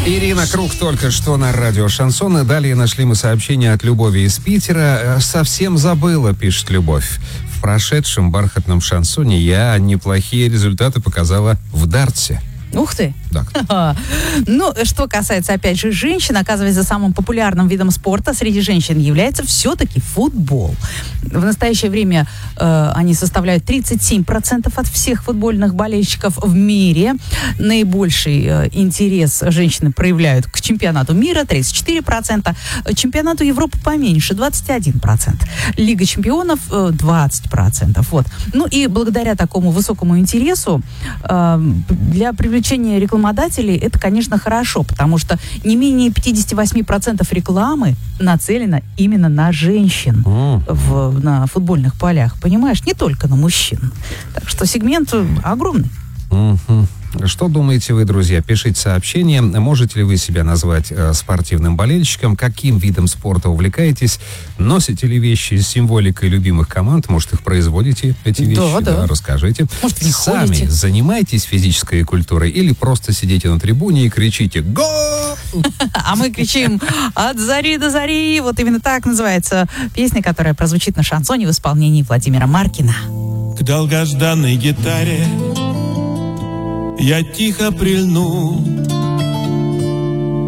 Ирина Круг только что на радио «Шансон». И далее нашли мы сообщение от Любови из Питера. «Совсем забыла», пишет Любовь. «В прошедшем бархатном шансоне я неплохие результаты показала в дартсе». Ух ты! Да. Ну, что касается, опять же, женщин, оказывается, самым популярным видом спорта среди женщин является все-таки футбол. В настоящее время они составляют 37% от всех футбольных болельщиков в мире. Наибольший интерес женщины проявляют к чемпионату мира, 34%, чемпионату Европы поменьше, 21%, Лига чемпионов 20%. Вот. Ну и благодаря такому высокому интересу для привлечения рекламодателей это, конечно, хорошо, потому что не менее 58% рекламы нацелено именно на женщин на футбольных полях. Понимаешь, не только на мужчин. Так что сегмент огромный. Что думаете вы, друзья? Пишите сообщение. Можете ли вы себя назвать спортивным болельщиком? Каким видом спорта увлекаетесь? Носите ли вещи с символикой любимых команд? Может, их производите, эти вещи? Да. Расскажите. Может, не сами ходите? занимаетесь физической культурой или просто сидите на трибуне и кричите «Гол!» А мы кричим «От зари до зари». Вот именно так называется песня, которая прозвучит на шансоне в исполнении Владимира Маркина. К долгожданной гитаре я тихо прильну,